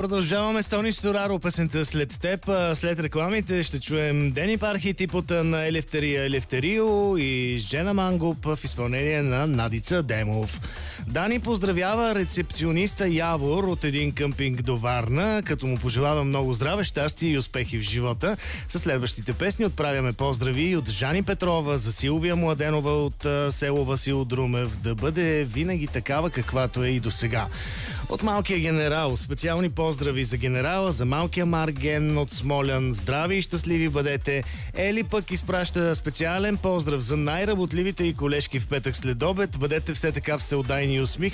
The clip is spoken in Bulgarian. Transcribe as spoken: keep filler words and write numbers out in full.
Продължаваме с Тони Стораро, песента "След теб". След рекламите ще чуем Дени Пархи, типота на Елефтерия Елефтерио и Жена Мангуп в изпълнение на Надица Демов. Дани поздравява рецепциониста Явор от един къмпинг до Варна, като му пожелава много здраве, щастие и успехи в живота. Със следващите песни отправяме поздрави от Жани Петрова за Силвия Младенова от село Васил Друмев, да бъде винаги такава, каквато е и до сега. От малкия генерал специални поздрави за генерала, за малкия Марген от Смолян. Здрави и щастливи бъдете. Ели пък изпраща специален поздрав за най-работливите и колежки в петък след обед. Бъдете все така всеотдайни и усмихнати.